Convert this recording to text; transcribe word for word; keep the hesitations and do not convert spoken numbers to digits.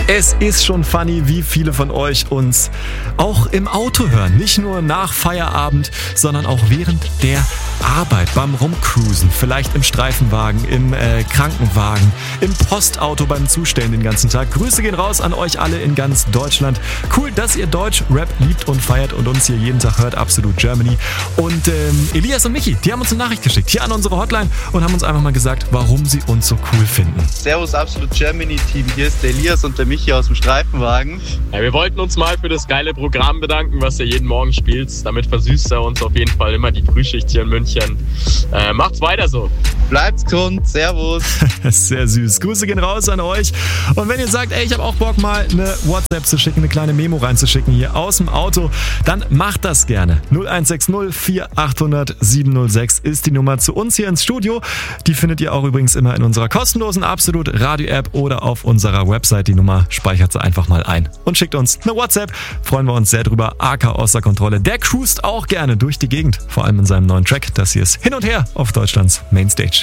Es ist schon funny, wie viele von euch uns auch im Auto hören. Nicht nur nach Feierabend, sondern auch während der Arbeit, beim Rumcruisen. Vielleicht im Streifenwagen, im äh, Krankenwagen, im Postauto beim Zustellen den ganzen Tag. Grüße gehen raus an euch alle in ganz Deutschland. Cool, dass ihr Deutsch-Rap liebt und feiert und uns hier jeden Tag hört. Absolut Germany. Und ähm, Elias und Michi, die haben uns eine Nachricht geschickt hier an unsere Hotline und haben uns einfach mal gesagt, warum sie uns so cool finden. Servus, Absolut Germany Team. Hier ist der Elias und der Michi aus dem Streifenwagen. Ja, wir wollten uns mal für das geile Programm bedanken, was ihr jeden Morgen spielt. Damit versüßt er uns auf jeden Fall immer die Frühschicht hier in München. Äh, macht's weiter so. Bleibt's gesund. Servus. Sehr süß. Grüße gehen raus an euch. Und wenn ihr sagt, ey, ich habe auch Bock mal eine WhatsApp zu schicken, eine kleine Memo reinzuschicken hier aus dem Auto, dann macht das gerne. null eins sechs null vier acht null null sieben null sechs ist die Nummer zu uns hier ins Studio. Die findet ihr auch übrigens immer in unserer kostenlosen Absolut Radio App oder auf unserer Website. Die Nummer speichert sie einfach mal ein und schickt uns eine WhatsApp. Freuen wir uns sehr drüber. A K außer Kontrolle. Der cruist auch gerne durch die Gegend, vor allem in seinem neuen Track. Das hier ist Hin und Her auf Deutschlands Mainstage.